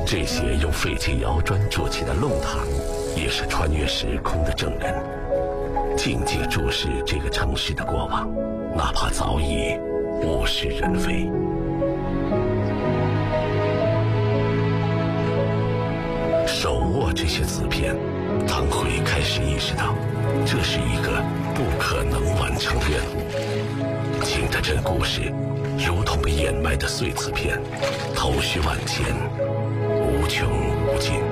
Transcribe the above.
这些用废弃窑砖筑起的弄堂，也是穿越时空的证人，静静注视这个城市的过往，哪怕早已物是人非。手握这些瓷片，唐辉开始意识到，这是一个不可能完成的任务。景德镇故事如同被掩埋的碎瓷片，头绪万千，无穷无尽。